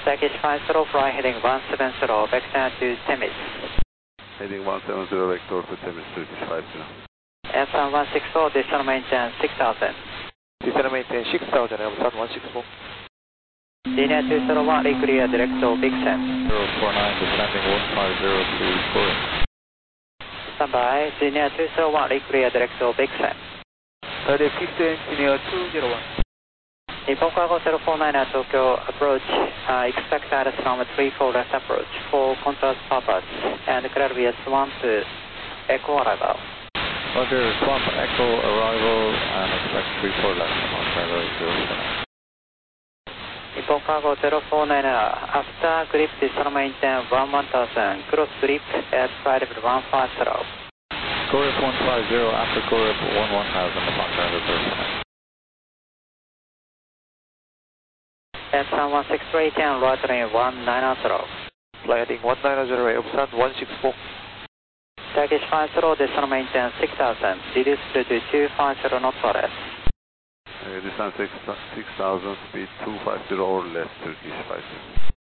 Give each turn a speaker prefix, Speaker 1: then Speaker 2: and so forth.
Speaker 1: Turkish 50, fly heading 170, vector to Temis.
Speaker 2: Heading 170, vector to Temis, Turkish 50.
Speaker 1: F1 164, descent maintain 6000.
Speaker 3: Descent maintain 6000, F1 164.
Speaker 1: Linear 201, reclear direct to Big Sam.
Speaker 3: 049, descending 150 to Korea.
Speaker 1: Standby, Linear 201, reclear direct to Big Sam.
Speaker 3: Direct 50, engineer 201.
Speaker 1: Nippon Cargo 049 Tokyo approach, expect altimeter 34 left approach for contours purpose and clear VS1 to Echo arrival.
Speaker 3: Roger, Swamp Echo arrival and expect 34 left on driver 049.
Speaker 1: Nippon Cargo 049 after grip descent maintain 1000, cross grip at flight level 150.
Speaker 3: Grip 150 after grip 1000 upon driver 049.
Speaker 1: F1 163, can right lane 190.
Speaker 3: Landing 190, Epson 164.
Speaker 1: Turkish 50, descent maintain 6000, reduce to 250 not less.
Speaker 2: Descent 6000, speed 250 or less, Turkish 50.